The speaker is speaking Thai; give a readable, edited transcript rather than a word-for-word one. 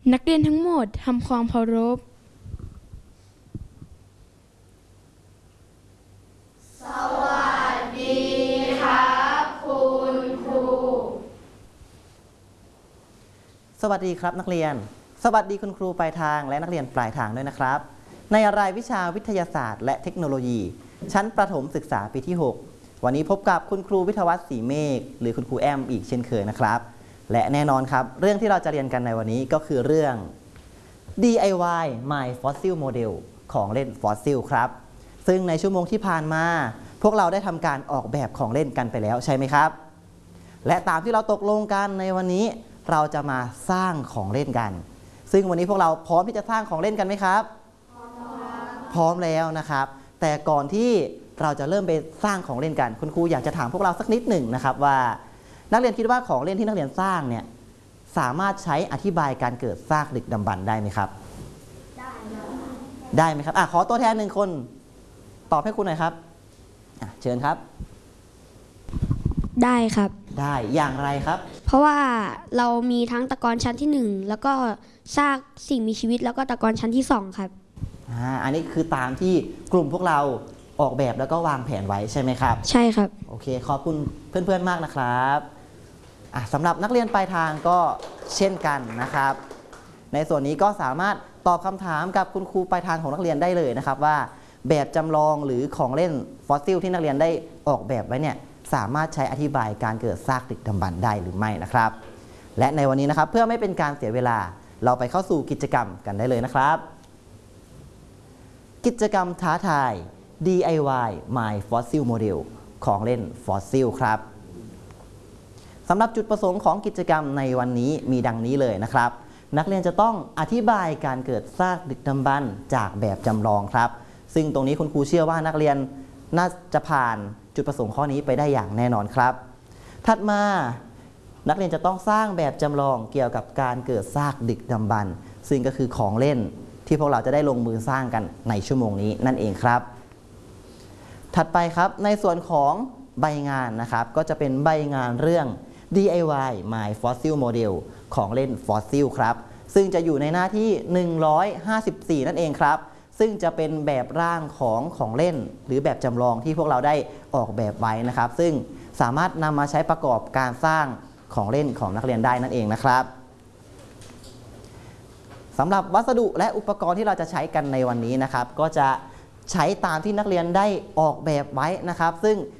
นักเรียนทั้งหมดทำความเคารพสวัสดีครับคุณครูสวัสดีครับนักเรียนสวัสดีคุณครูปลายทางและนักเรียนปลายทางด้วยนะครับในรายวิชาวิทยาศาสตร์และเทคโนโลยีชั้นประถมศึกษาปีที่ 6วันนี้พบกับคุณครูวิทยาวัฒน์ศรีเมฆหรือคุณครูแอมอีกเช่นเคยนะครับและแน่นอนครับเรื่องที่เราจะเรียนกันในวันนี้ก็คือเรื่อง DIY My Fossil Model ของเล่นฟอสซิลครับซึ่งในชั่วโมงที่ผ่านมาพวกเราได้ทำการออกแบบของเล่นกันไปแล้วใช่ไหมครับและตามที่เราตกลงกันในวันนี้เราจะมาสร้างของเล่นกันซึ่งวันนี้พวกเราพร้อมที่จะสร้างของเล่นกันไหมครับพร้อมแล้วนะครับแต่ก่อนที่เราจะเริ่มไปสร้างของเล่นกันคุณครูอยากจะถามพวกเราสักนิดหนึ่งนะครับว่านักเรียนคิดว่าของเล่นที่นักเรียนสร้างเนี่ยสามารถใช้อธิบายการเกิดซากดึกดำบรรพ์ได้ไหมครับได้ไหมครับขอตัวแทนหนึ่งคนตอบให้คุณหน่อยครับเชิญครับได้ครับได้อย่างไรครับเพราะว่าเรามีทั้งตะกอนชั้นที่1แล้วก็ซากสิ่งมีชีวิตแล้วก็ตะกอนชั้นที่2ครับอันนี้คือตามที่กลุ่มพวกเราออกแบบแล้วก็วางแผนไว้ใช่ไหมครับใช่ครับโอเคขอบคุณเพื่อนๆมากนะครับสำหรับนักเรียนปลายทางก็เช่นกันนะครับในส่วนนี้ก็สามารถตอบคำถามกับคุณครูปลายทางของนักเรียนได้เลยนะครับว่าแบบจำลองหรือของเล่นฟอสซิลที่นักเรียนได้ออกแบบไว้เนี่ยสามารถใช้อธิบายการเกิดซากดึกดำบรรพ์ได้หรือไม่นะครับและในวันนี้นะครับเพื่อไม่เป็นการเสียเวลาเราไปเข้าสู่กิจกรรมกันได้เลยนะครับกิจกรรมท้าทาย DIY My Fossil Model ของเล่นฟอสซิลครับสำหรับจุดประสงค์ของกิจกรรมในวันนี้มีดังนี้เลยนะครับนักเรียนจะต้องอธิบายการเกิดซากดึกดำบรรพ์จากแบบจำลองครับซึ่งตรงนี้คุณครูเชื่อว่านักเรียนน่าจะผ่านจุดประสงค์ข้อนี้ไปได้อย่างแน่นอนครับถัดมานักเรียนจะต้องสร้างแบบจำลองเกี่ยวกับการเกิดซากดึกดำบรรพ์ซึ่งก็คือของเล่นที่พวกเราจะได้ลงมือสร้างกันในชั่วโมงนี้นั่นเองครับถัดไปครับในส่วนของใบงานนะครับก็จะเป็นใบงานเรื่อง DIY My Fossil Model ของเล่นฟอสซิลครับซึ่งจะอยู่ในหน้าที่154นั่นเองครับซึ่งจะเป็นแบบร่างของเล่นหรือแบบจำลองที่พวกเราได้ออกแบบไว้นะครับซึ่งสามารถนำมาใช้ประกอบการสร้างของเล่นของนักเรียนได้นั่นเองนะครับสำหรับวัสดุและอุปกรณ์ที่เราจะใช้กันในวันนี้นะครับก็จะใช้ตามที่นักเรียนได้ออกแบบไว้นะครับซึ่ง